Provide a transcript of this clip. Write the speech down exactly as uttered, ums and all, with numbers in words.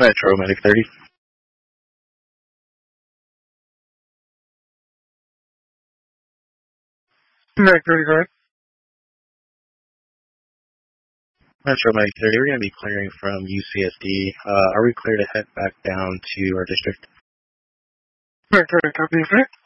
Metro Medic thirty. Medic thirty, go ahead. Metro Medic thirty, we're going to be clearing from U C S D. Uh, are we clear to head back down to our district? Medic thirty, copy,